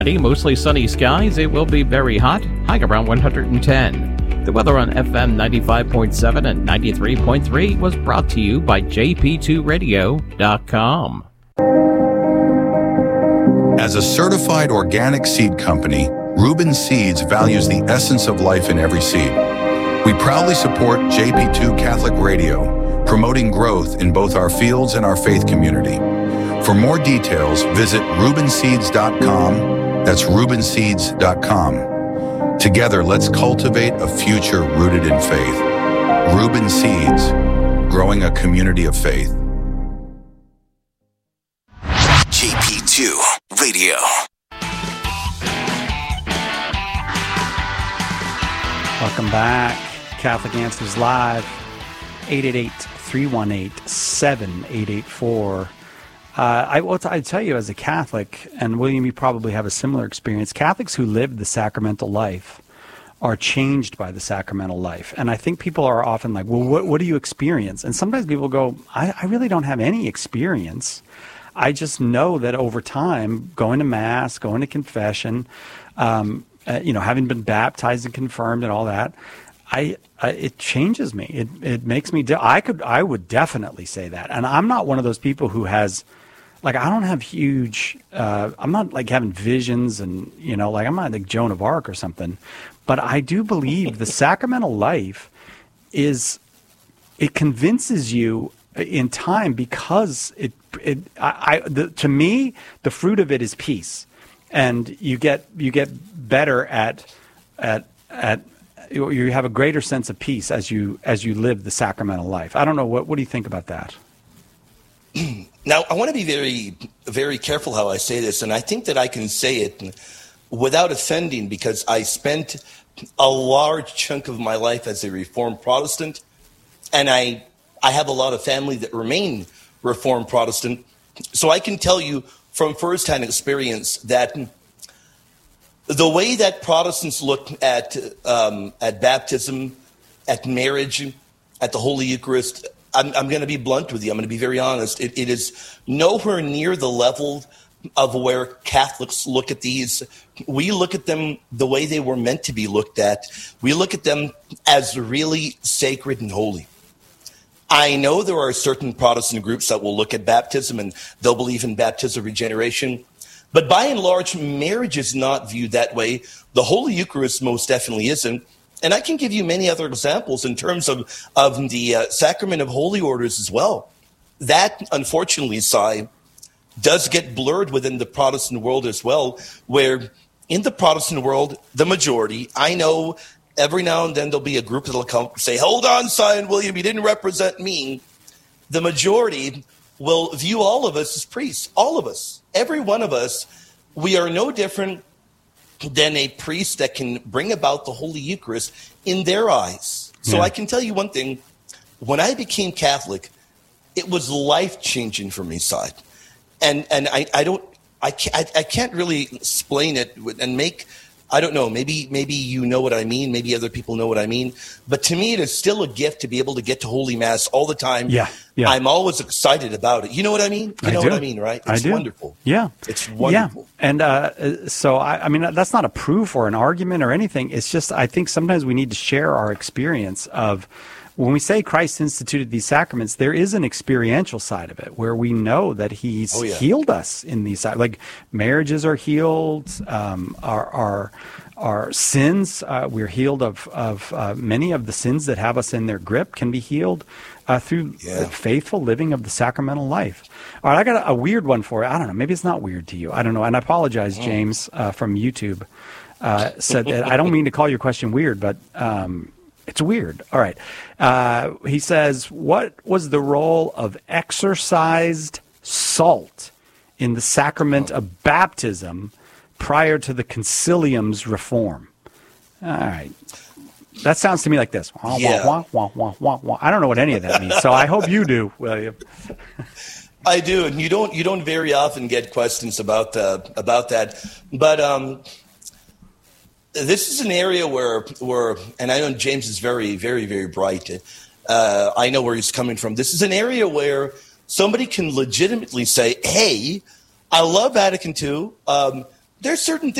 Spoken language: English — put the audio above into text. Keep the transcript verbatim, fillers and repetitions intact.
Mostly sunny skies. It will be very hot. High around one hundred ten. The weather on F M ninety-five point seven and ninety-three point three was brought to you by J P two radio dot com. As a certified organic seed company, Reuben Seeds values the essence of life in every seed. We proudly support J P two Catholic Radio, promoting growth in both our fields and our faith community. For more details, visit reuben seeds dot com. That's reuben seeds dot com. Together, let's cultivate a future rooted in faith. Reuben Seeds, growing a community of faith. J P two Radio. Welcome back. Catholic Answers Live, eight eight eight, three one eight, seven eight eight four. Uh, I will t- I tell you, as a Catholic, and William, you probably have a similar experience, Catholics who live the sacramental life are changed by the sacramental life. And I think people are often like, well, what, what do you experience? And sometimes people go, I, I really don't have any experience. I just know that over time, going to Mass, going to confession, um, uh, you know, having been baptized and confirmed and all that, I, I it changes me. It it makes me. De- I could. I would definitely say that. And I'm not one of those people who has. Like, I don't have huge, uh, I'm not like having visions and, you know, like I'm not like Joan of Arc or something, but I do believe the sacramental life is, it convinces you in time because it, it I, I the, to me, the fruit of it is peace. And you get, you get better at, at, at, you have a greater sense of peace as you, as you live the sacramental life. I don't know. What, what do you think about that? Now, I want to be very, very careful how I say this, and I think that I can say it without offending because I spent a large chunk of my life as a Reformed Protestant, and I, I have a lot of family that remain Reformed Protestant. So I can tell you from firsthand experience that the way that Protestants look at um, at baptism, at marriage, at the Holy Eucharist, I'm, I'm going to be blunt with you. I'm going to be very honest. It, it is nowhere near the level of where Catholics look at these. We look at them the way they were meant to be looked at. We look at them as really sacred and holy. I know there are certain Protestant groups that will look at baptism and they'll believe in baptismal regeneration. But by and large, marriage is not viewed that way. The Holy Eucharist most definitely isn't. And I can give you many other examples in terms of, of the uh, sacrament of holy orders as well. That, unfortunately, Si, does get blurred within the Protestant world as well, where in the Protestant world, the majority, I know every now and then there'll be a group that'll come and say, hold on, Si and William, you didn't represent me. The majority will view all of us as priests, all of us, every one of us. We are no different than a priest that can bring about the Holy Eucharist in their eyes. So yeah. I can tell you one thing. When I became Catholic, it was life-changing for me, Side. And and I, I don't I can't, I can't really explain it and make I don't know, maybe maybe you know what I mean, maybe other people know what I mean, but to me it is still a gift to be able to get to Holy Mass all the time. Yeah, yeah. I'm always excited about it. You know what I mean? You I know do. what I mean, right? It's I do. wonderful. Yeah. It's wonderful. Yeah. And uh, so, I, I mean, that's not a proof or an argument or anything. It's just I think sometimes we need to share our experience of when we say Christ instituted these sacraments, there is an experiential side of it where we know that he's oh, yeah. healed us in these, like marriages are healed, um, our, our, our sins, uh, we're healed of, of uh, many of the sins that have us in their grip can be healed uh, through yeah. the faithful living of the sacramental life. All right, I got a, a weird one for you. I don't know, maybe it's not weird to you. I don't know. And I apologize, oh. James, uh, from YouTube, uh, said that I don't mean to call your question weird, but um, it's weird. All right. Uh, he says, what was the role of exorcised salt in the sacrament of baptism prior to the concilium's reform? All right. That sounds to me like this. Wah, yeah. wah, wah, wah, wah, wah. I don't know what any of that means, so I hope you do, William. I do, and you don't you don't very often get questions about uh, about that. But um, this is an area where where, and I know James is very very very bright. Uh, I know where he's coming from. This is an area where somebody can legitimately say, "Hey, I love Vatican two. Um, there's certain things